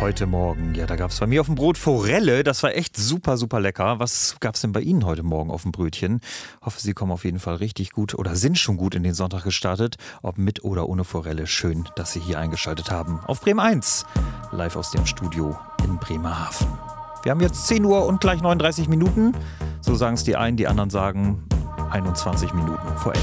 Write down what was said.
Heute Morgen, ja, da gab es bei mir auf dem Brot Forelle. Das war echt super, super lecker. Was gab es denn bei Ihnen heute Morgen auf dem Brötchen? Hoffe, Sie kommen auf jeden Fall richtig gut oder sind schon gut in den Sonntag gestartet. Ob mit oder ohne Forelle. Schön, dass Sie hier eingeschaltet haben. Auf Bremen 1, live aus dem Studio in Bremerhaven. Wir haben jetzt 10 Uhr und gleich 39 Minuten. So sagen es die einen, die anderen sagen 21 Minuten vor 11.